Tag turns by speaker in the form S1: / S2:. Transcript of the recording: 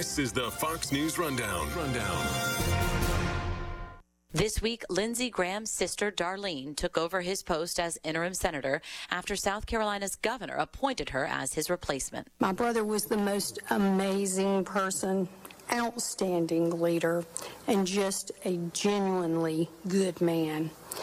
S1: This is the Fox News Rundown.
S2: This week, Lindsey Graham's sister, Darlene, took over his post as interim senator after South Carolina's governor appointed her as his replacement.
S3: My brother was the most amazing person, outstanding leader, and just a genuinely good man.